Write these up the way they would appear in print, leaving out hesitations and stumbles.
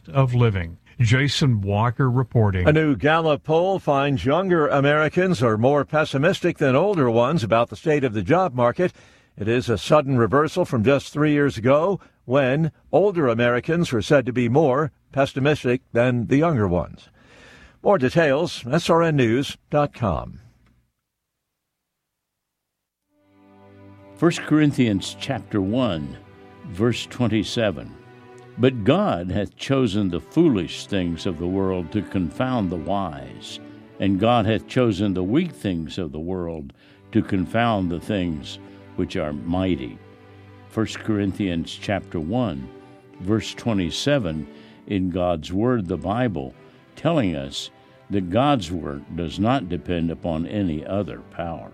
of living. Jason Walker reporting. A new Gallup poll finds younger Americans are more pessimistic than older ones about the state of the job market. It is a sudden reversal from just 3 years ago when older Americans were said to be more pessimistic than the younger ones. More details, srnnews.com. 1 Corinthians chapter 1, verse 27. But God hath chosen the foolish things of the world to confound the wise, and God hath chosen the weak things of the world to confound the things which are mighty. 1 Corinthians chapter 1, verse 27 in God's Word, the Bible, telling us that God's work does not depend upon any other power.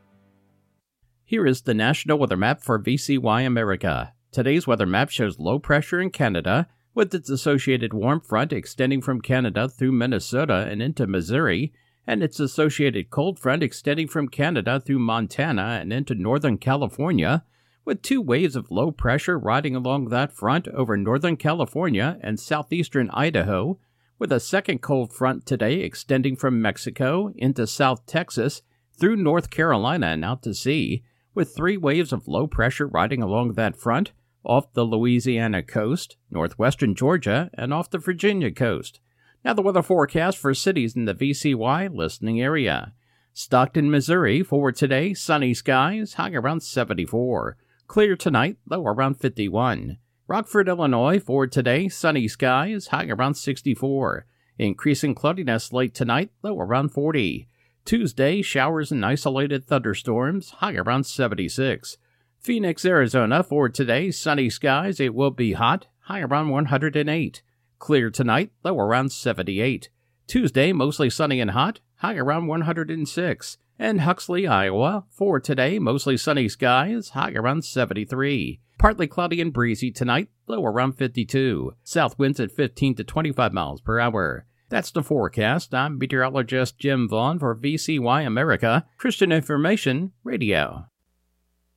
Here is the National Weather Map for VCY America. Today's weather map shows low pressure in Canada, with its associated warm front extending from Canada through Minnesota and into Missouri, and its associated cold front extending from Canada through Montana and into northern California, with two waves of low pressure riding along that front over northern California and southeastern Idaho, with a second cold front today extending from Mexico into South Texas through North Carolina and out to sea, with three waves of low pressure riding along that front off the Louisiana coast, northwestern Georgia, and off the Virginia coast. Now the weather forecast for cities in the VCY listening area. Stockton, Missouri, for today, sunny skies, high around 74. Clear tonight, low around 51. Rockford, Illinois, for today, sunny skies, high around 64. Increasing cloudiness late tonight, low around 40. Tuesday, showers and isolated thunderstorms, high around 76. Phoenix, Arizona, for today, sunny skies, it will be hot, high around 108. Clear tonight, low around 78. Tuesday, mostly sunny and hot, high around 106. And Huxley, Iowa, for today, mostly sunny skies, high around 73. Partly cloudy and breezy tonight, low around 52. South winds at 15 to 25 miles per hour. That's the forecast. I'm meteorologist Jim Vaughn for VCY America, Christian Information Radio.